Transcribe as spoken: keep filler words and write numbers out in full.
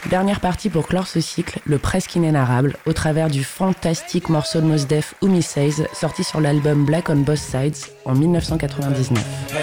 Dernière partie pour clore ce cycle, le presque inénarrable, au travers du fantastique morceau de Mos Def Who Me Says, sorti sur l'album Black on Both Sides en dix-neuf cent quatre-vingt-dix-neuf.